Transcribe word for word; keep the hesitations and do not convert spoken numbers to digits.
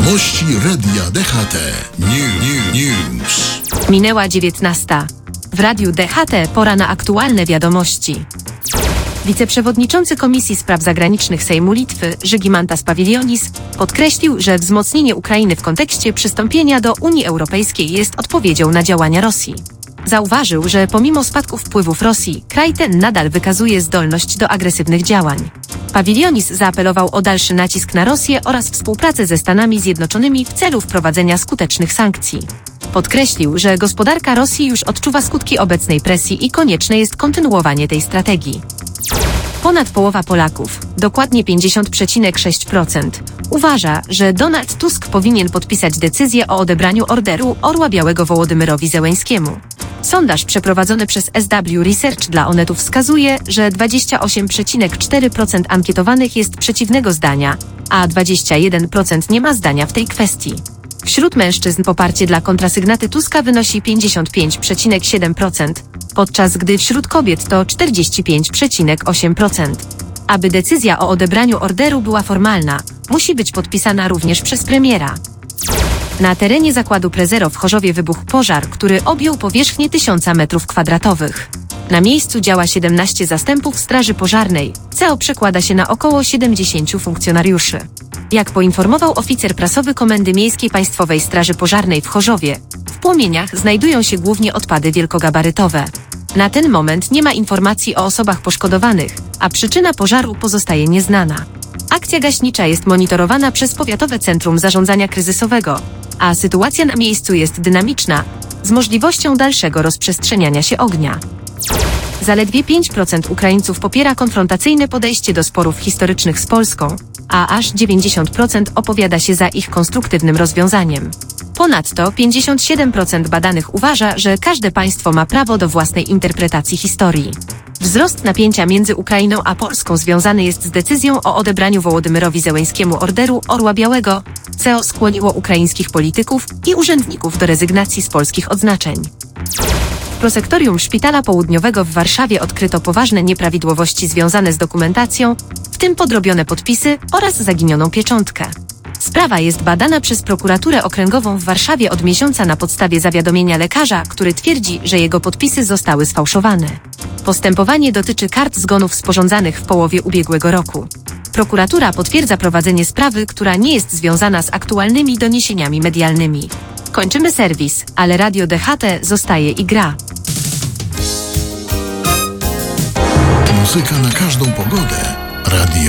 Wiadomości Radia D H T. New, new, news. Minęła dziewiętnasta. W Radiu D H T pora na aktualne wiadomości. Wiceprzewodniczący Komisji Spraw Zagranicznych Sejmu Litwy, Žygimantas Pavilionis, podkreślił, że wzmocnienie Ukrainy w kontekście przystąpienia do Unii Europejskiej jest odpowiedzią na działania Rosji. Zauważył, że pomimo spadku wpływów Rosji, kraj ten nadal wykazuje zdolność do agresywnych działań. Pavilionis zaapelował o dalszy nacisk na Rosję oraz współpracę ze Stanami Zjednoczonymi w celu wprowadzenia skutecznych sankcji. Podkreślił, że gospodarka Rosji już odczuwa skutki obecnej presji i konieczne jest kontynuowanie tej strategii. Ponad połowa Polaków, dokładnie pięćdziesiąt przecinek sześć procent, uważa, że Donald Tusk powinien podpisać decyzję o odebraniu orderu Orła Białego Wołodymyrowi Zełenskiemu. Sondaż przeprowadzony przez S W Research dla Onetu wskazuje, że dwadzieścia osiem przecinek cztery procent ankietowanych jest przeciwnego zdania, a dwadzieścia jeden procent nie ma zdania w tej kwestii. Wśród mężczyzn poparcie dla kontrasygnaty Tuska wynosi pięćdziesiąt pięć przecinek siedem procent, podczas gdy wśród kobiet to czterdzieści pięć przecinek osiem procent. Aby decyzja o odebraniu orderu była formalna, musi być podpisana również przez premiera. Na terenie zakładu Prezero w Chorzowie wybuchł pożar, który objął powierzchnię tysiąca metrów kwadratowych. Na miejscu działa siedemnaście zastępów straży pożarnej, co przekłada się na około siedemdziesięciu funkcjonariuszy. Jak poinformował oficer prasowy Komendy Miejskiej Państwowej Straży Pożarnej w Chorzowie, w płomieniach znajdują się głównie odpady wielkogabarytowe. Na ten moment nie ma informacji o osobach poszkodowanych, a przyczyna pożaru pozostaje nieznana. Akcja gaśnicza jest monitorowana przez Powiatowe Centrum Zarządzania Kryzysowego, a sytuacja na miejscu jest dynamiczna, z możliwością dalszego rozprzestrzeniania się ognia. Zaledwie pięć procent Ukraińców popiera konfrontacyjne podejście do sporów historycznych z Polską, a aż dziewięćdziesiąt procent opowiada się za ich konstruktywnym rozwiązaniem. Ponadto pięćdziesiąt siedem procent badanych uważa, że każde państwo ma prawo do własnej interpretacji historii. Wzrost napięcia między Ukrainą a Polską związany jest z decyzją o odebraniu Wołodymyrowi Zełenskiemu orderu Orła Białego, co skłoniło ukraińskich polityków i urzędników do rezygnacji z polskich odznaczeń. W prosektorium Szpitala Południowego w Warszawie odkryto poważne nieprawidłowości związane z dokumentacją, w tym podrobione podpisy oraz zaginioną pieczątkę. Sprawa jest badana przez Prokuraturę Okręgową w Warszawie od miesiąca na podstawie zawiadomienia lekarza, który twierdzi, że jego podpisy zostały sfałszowane. Postępowanie dotyczy kart zgonów sporządzanych w połowie ubiegłego roku. Prokuratura potwierdza prowadzenie sprawy, która nie jest związana z aktualnymi doniesieniami medialnymi. Kończymy serwis, ale Radio D H T zostaje i gra. Muzyka na każdą pogodę. Radio